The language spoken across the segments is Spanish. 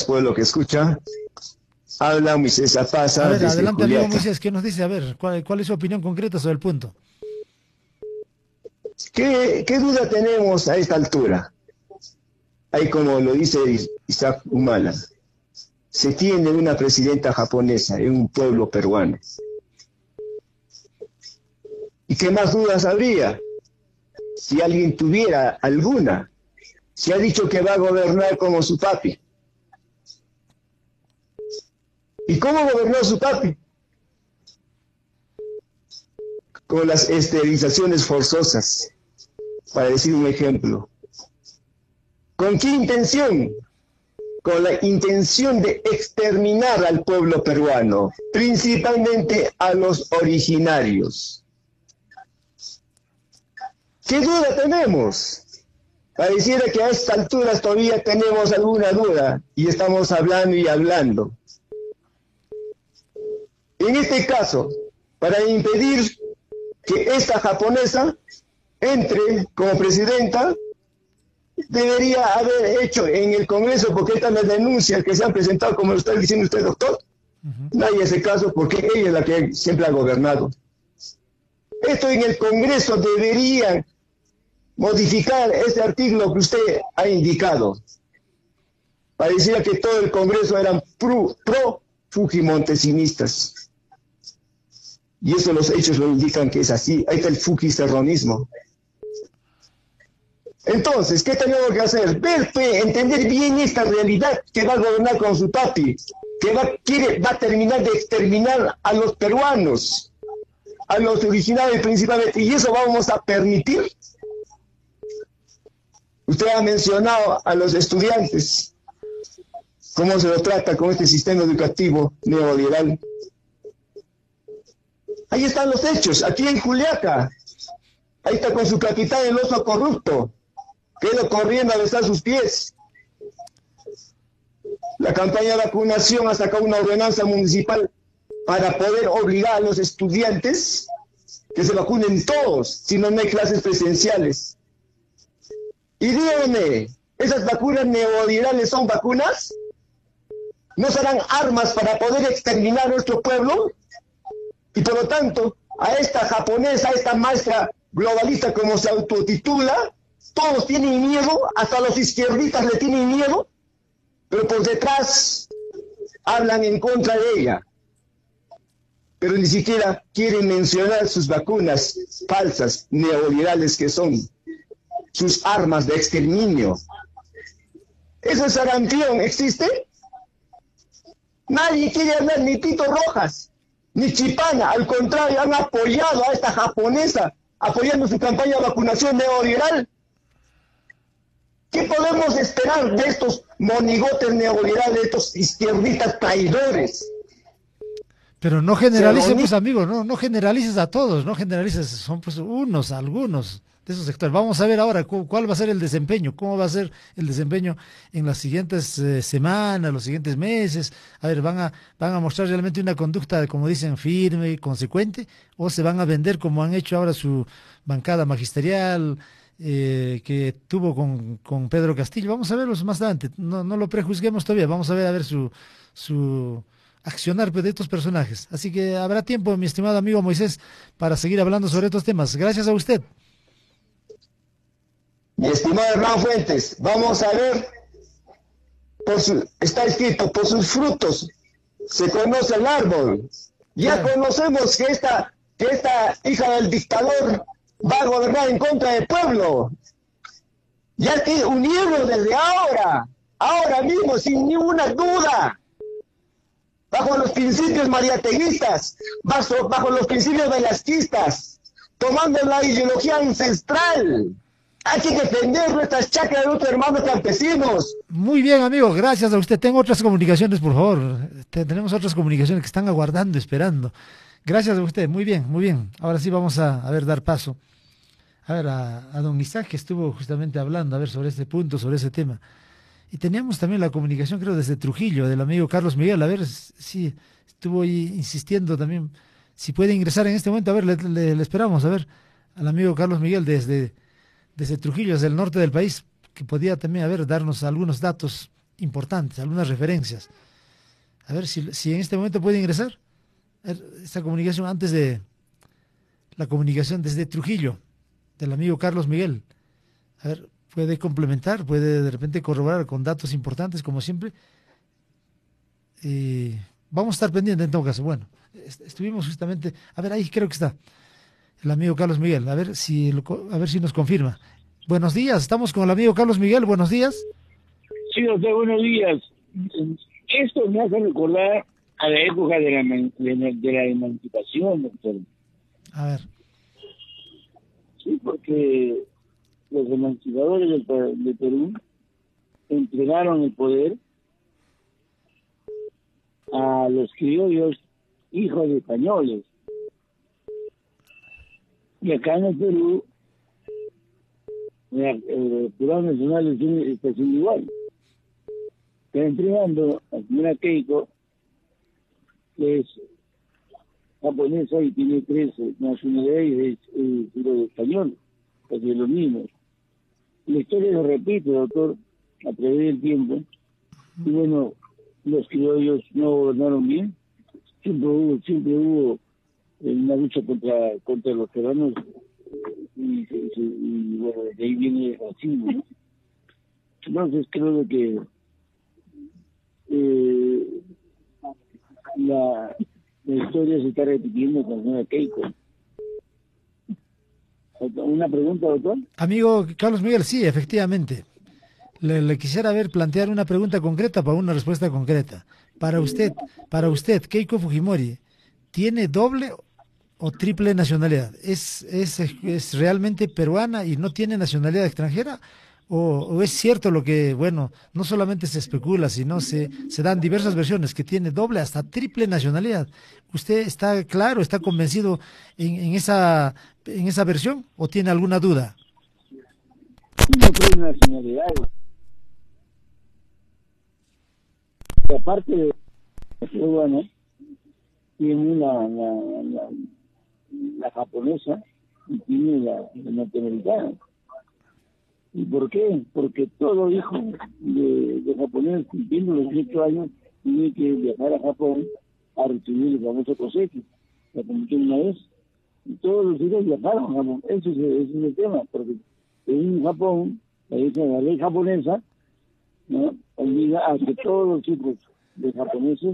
pueblo que escucha. Habla Moisés A Apaza ver, desde adelante, amigo Juliaca. Moisés, ¿qué nos dice? A ver, ¿cuál es su opinión concreta sobre el punto? ¿Qué duda tenemos a esta altura? Hay, como lo dice Isaac Humala, se tiene una presidenta japonesa en un pueblo peruano. ¿Y qué más dudas habría? Si alguien tuviera alguna, se ha dicho que va a gobernar como su papi. ¿Y cómo gobernó su papi? Con las esterilizaciones forzosas, para decir un ejemplo. ¿Con qué intención? Con la intención de exterminar al pueblo peruano, principalmente a los originarios. ¿Qué duda tenemos? Pareciera que a estas alturas todavía tenemos alguna duda y estamos hablando y hablando. En este caso, para impedir que esta japonesa entre como presidenta, debería haber hecho en el Congreso, porque estas las denuncias que se han presentado, como lo está diciendo usted, doctor, nadie hace caso porque ella es la que siempre ha gobernado. Esto en el Congreso debería modificar este artículo que usted ha indicado. Pareciera que todo el Congreso eran pro-fujimontesinistas. Y eso los hechos lo indican que es así. Ahí está el fujicerronismo. Entonces, ¿qué tenemos que hacer? Entender bien esta realidad que va a gobernar con su papi, que va a terminar de exterminar a los peruanos, a los originarios principalmente, y eso vamos a permitir. Usted ha mencionado a los estudiantes, cómo se lo trata con este sistema educativo neoliberal. Ahí están los hechos, aquí en Juliaca. Ahí está con su capitán el oso corrupto. Quedó corriendo a besar sus pies. La campaña de vacunación ha sacado una ordenanza municipal para poder obligar a los estudiantes que se vacunen todos, si no hay clases presenciales. Y díganme, ¿esas vacunas neoliberales son vacunas? ¿No serán armas para poder exterminar a nuestro pueblo? Y por lo tanto, a esta japonesa, a esta maestra globalista como se autotitula, todos tienen miedo, hasta los izquierdistas le tienen miedo, pero por detrás hablan en contra de ella. Pero ni siquiera quieren mencionar sus vacunas falsas, neoliberales que son, sus armas de exterminio. ¿Ese sarampión existe? Nadie quiere hablar, ni Tito Rojas, ni Chipana, al contrario, han apoyado a esta japonesa, apoyando su campaña de vacunación neoliberal. ¿Qué podemos esperar de estos monigotes neoliberales, de estos izquierdistas traidores? Pero no generalices, pues amigo, no generalices a todos, no generalices, son pues algunos de esos sectores. Vamos a ver ahora cuál va a ser el desempeño, cómo va a ser el desempeño en las siguientes semanas, los siguientes meses. A ver, van a mostrar realmente una conducta, como dicen, firme y consecuente, o se van a vender como han hecho ahora su bancada magisterial, que tuvo con Pedro Castillo. Vamos a verlos más adelante, no lo prejuzguemos todavía, vamos a ver su accionar de estos personajes. Así que habrá tiempo, mi estimado amigo Moisés, para seguir hablando sobre estos temas. Gracias a usted. Mi estimado Hernán Fuentes, vamos a ver, está escrito, por sus frutos se conoce el árbol. Ya conocemos que esta hija del dictador va a gobernar en contra del pueblo. Ya que unirnos desde ahora mismo, sin ninguna duda, bajo los principios mariateguistas, bajo los principios velasquistas, tomando la ideología ancestral. Hay que defender nuestras chacras de nuestros hermanos campesinos. Muy bien, amigo, gracias a usted. Tengo otras comunicaciones, por favor. Tenemos otras comunicaciones que están aguardando, esperando. Gracias a usted, muy bien, muy bien. Ahora sí vamos a ver, dar paso. A ver, a don Isaac, que estuvo justamente hablando, a ver, sobre este punto, sobre ese tema. Y teníamos también la comunicación, creo, desde Trujillo, del amigo Carlos Miguel. A ver si estuvo ahí insistiendo también. Si puede ingresar en este momento, a ver, le esperamos, a ver, al amigo Carlos Miguel desde Trujillo, desde el norte del país, que podía también, a ver, darnos algunos datos importantes, algunas referencias. A ver si en este momento puede ingresar. A ver, esta comunicación antes de la comunicación desde Trujillo, del amigo Carlos Miguel. A ver, puede complementar, puede de repente corroborar con datos importantes, como siempre. Y vamos a estar pendientes en todo caso. Bueno, estuvimos justamente, a ver, ahí creo que está el amigo Carlos Miguel, a ver si nos confirma. Buenos días, estamos con el amigo Carlos Miguel, buenos días. Sí, doctor, buenos días. Esto me hace recordar a la época de la emancipación, doctor. A ver. Sí, porque los emancipadores de Perú entregaron el poder a los criollos hijos de españoles. Y acá en el Perú, el Jurado Nacional está haciendo igual. Está entregando a la señora Keiko, que es japonesa y tiene 13 nacionalidades, es español, es de lo mismo. La historia se repite, doctor, a través del tiempo. Y bueno, los criollos no gobernaron bien. Siempre hubo una lucha contra los peruanos y bueno, de ahí viene el racismo, ¿no? Entonces creo que la historia se está repitiendo con la señora Keiko. ¿Una pregunta, doctor? Amigo Carlos Miguel, sí, efectivamente. Le quisiera plantear una pregunta concreta para una respuesta concreta. Para usted, Keiko Fujimori, ¿tiene doble o triple nacionalidad? ¿Es realmente peruana y no tiene nacionalidad extranjera? ¿O es cierto lo que, bueno, no solamente se especula, sino se dan diversas versiones, que tiene doble hasta triple nacionalidad? ¿Usted está claro, está convencido en esa versión o tiene alguna duda? No creo en nacionalidades. Aparte de peruana, tiene la japonesa y tiene la norteamericana. ¿Y por qué? Porque todo hijo de japonés cumpliendo los 18 años tiene que viajar a Japón a recibir el famoso cosecho, la comenté una vez. Y todos los hijos viajaron a Japón. Ese es el tema, porque en Japón, la ley japonesa, ¿no?, obliga a que todos los hijos de japoneses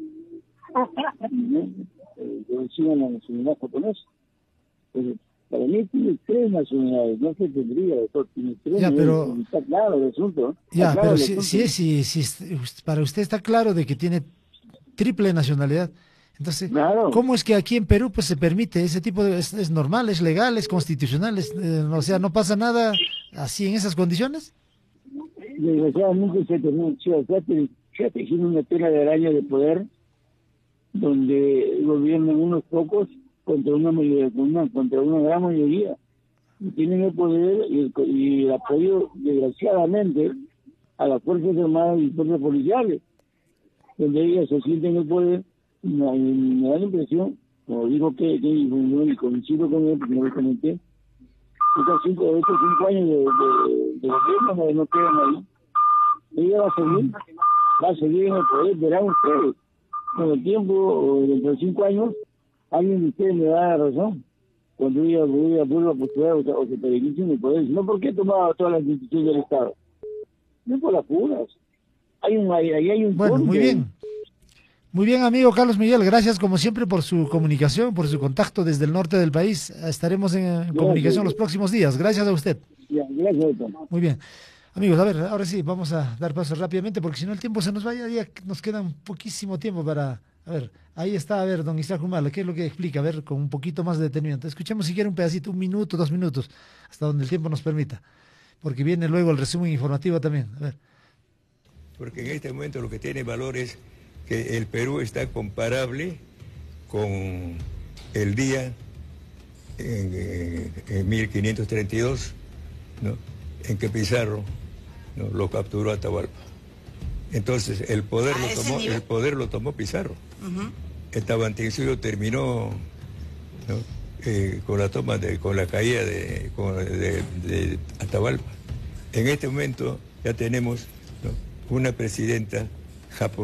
reciban la nacionalidad japonesa. Entonces, para mí tiene 3 nacionalidades, no se tendría, doctor, tiene 3 nacionalidades, está claro el asunto. Ya, claro, pero si para usted está claro de que tiene triple nacionalidad, entonces, claro, ¿cómo es que aquí en Perú pues se permite ese tipo de... es normal, es legal, es constitucional, o sea, no pasa nada así en esas condiciones? Desgraciadamente se ha tejido una tela de araña de poder donde gobiernan unos pocos contra una gran mayoría, y tienen el poder y el apoyo, desgraciadamente, a las Fuerzas Armadas y Fuerzas Policiales, donde ellas se sienten el poder. Me da la impresión, como digo que y coincido con él, porque no lo comenté, estos 5 años de gobierno no quedan ahí. Ella va a seguir en el poder, verán ustedes, con el tiempo, dentro de 5 años, alguien de ustedes me da la razón. Cuando ella vuelva a postular o se perennice en el poder, no, ¿por qué tomaba todas las instituciones del Estado? No por las puras. Ahí hay un bueno, corte. Muy bien. Muy bien, amigo Carlos Miguel, gracias como siempre por su comunicación, por su contacto desde el norte del país. Estaremos en comunicación los próximos días. Gracias a usted. Gracias, doctor. Muy bien. Amigos, a ver, ahora sí, vamos a dar paso rápidamente porque si no el tiempo se nos vaya, ya nos queda un poquísimo tiempo para... A ver, ahí está, a ver, don Isaac Humala, ¿qué es lo que explica? A ver, con un poquito más de detenimiento. Escuchemos si quiere un pedacito, 1 minuto, 2 minutos, hasta donde el tiempo nos permita, porque viene luego el resumen informativo también. A ver. Porque en este momento lo que tiene valor es que el Perú está comparable con el día en 1532, ¿no?, en que Pizarro, ¿no?, lo capturó a Atahualpa. Entonces el poder lo tomó Pizarro. El Tahuantinsuyo terminó, ¿no?, con la caída de Atahualpa. En este momento ya tenemos, ¿no?, una presidenta japonesa.